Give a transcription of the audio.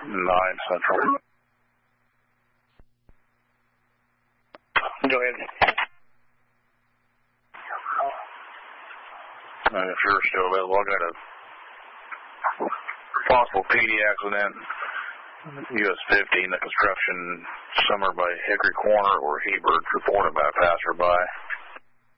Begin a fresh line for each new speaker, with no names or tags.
9 Central.
Go ahead.
If you're still available, I got a possible PD accident. US 50 in the construction somewhere by Hickory Corner or Hebert, reported by a passerby.